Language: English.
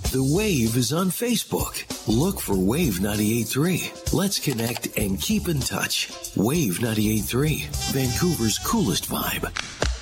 The Wave is on Facebook. Look for Wave 98.3. Let's connect and keep in touch. Wave 98.3, Vancouver's coolest vibe.